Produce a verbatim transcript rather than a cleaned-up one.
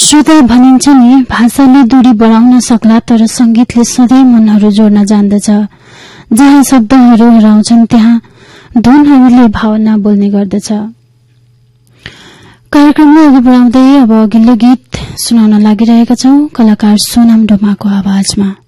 श्रोता, भनिन्छ नि भाषाले दूरी बढाउन सक्ला तर संगीतले सधैँ मनहरू जोड्न जान्दछ। जहाँ शब्दहरू हराउँछन् त्यहाँ धुनहरूले भावना बोल्ने गर्दछ। कार्यक्रमलाई अघि बढाउँदै अब अघिल्लो गीत सुनाउन लागिरहेका छौं कलाकार सोनाम डोमाको आवाजमा।